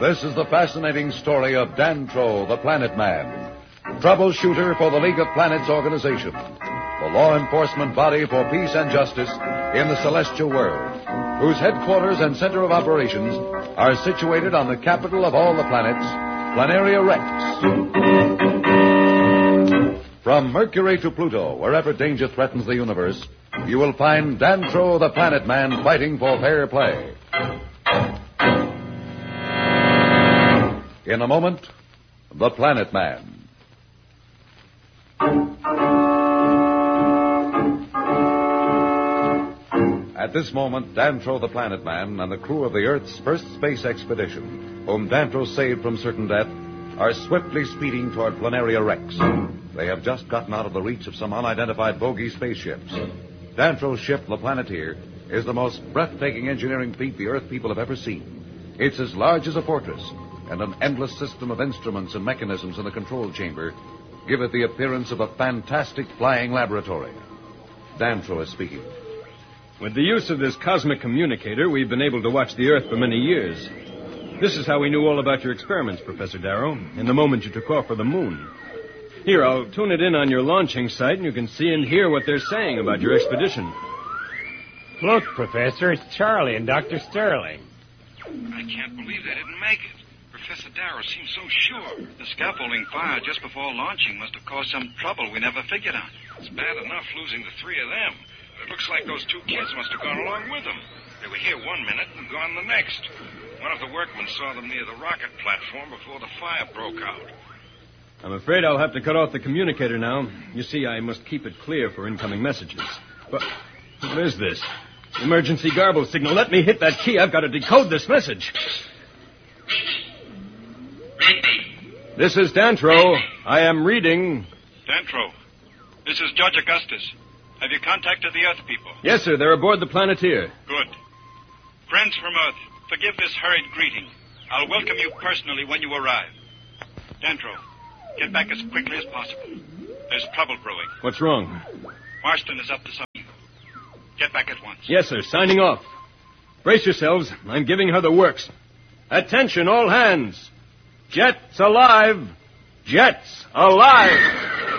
This is the fascinating story of Dantro, the Planet Man, troubleshooter for the League of Planets organization, the law enforcement body for peace and justice in the celestial world, whose headquarters and center of operations are situated on the capital of all the planets, Planaria Rex. From Mercury to Pluto, wherever danger threatens the universe, you will find Dantro, the Planet Man, fighting for fair play. In a moment, the Planet Man. At this moment, Dantro, the Planet Man, and the crew of the Earth's first space expedition, whom Dantro saved from certain death, are swiftly speeding toward Planaria Rex. They have just gotten out of the reach of some unidentified bogey spaceships. Dantro's ship, the Planeteer, is the most breathtaking engineering feat the Earth people have ever seen. It's as large as a fortress, and an endless system of instruments and mechanisms in the control chamber give it the appearance of a fantastic flying laboratory. Dantro is speaking. With the use of this cosmic communicator, we've been able to watch the Earth for many years. This is how we knew all about your experiments, Professor Darrow, in the moment you took off for the moon. Here, I'll tune it in on your launching site, and you can see and hear what they're saying about your expedition. Look, Professor, it's Charlie and Dr. Sterling. I can't believe they didn't make it. Professor Darrow seems so sure. The scaffolding fire just before launching must have caused some trouble we never figured out. It's bad enough losing the three of them. But it looks like those two kids must have gone along with them. They were here one minute and gone the next. One of the workmen saw them near the rocket platform before the fire broke out. I'm afraid I'll have to cut off the communicator now. You see, I must keep it clear for incoming messages. But what is this? Emergency garble signal. Let me hit that key. I've got to decode this message. This is Dantro. I am reading. Dantro, this is Judge Augustus. Have you contacted the Earth people? Yes, sir. They're aboard the Planeteer. Good. Friends from Earth, forgive this hurried greeting. I'll welcome you personally when you arrive. Dantro, get back as quickly as possible. There's trouble brewing. What's wrong? Marston is up to something. Get back at once. Yes, sir. Signing off. Brace yourselves. I'm giving her the works. Attention, all hands. Jets alive. Jets alive.